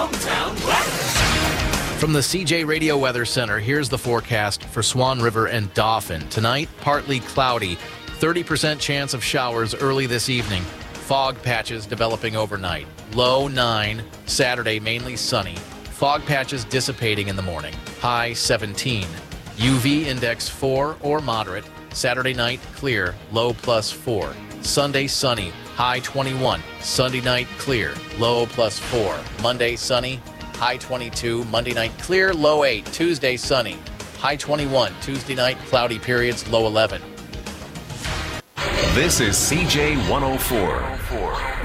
From the CJ Radio Weather Center, here's the forecast for Swan River and Dauphin. Tonight, partly cloudy, 30% chance of showers early this evening. Fog patches developing overnight. Low 9. Saturday, mainly sunny. Fog patches dissipating in the morning. High 17. UV index 4 or moderate. Saturday night, clear. Low +4. Sunday, sunny. High 21. Sunday night, clear. Low +4. Monday, sunny. High 22. Monday night, clear. Low 8. Tuesday, sunny. High 21. Tuesday night, cloudy periods. Low 11. This is CJ 104.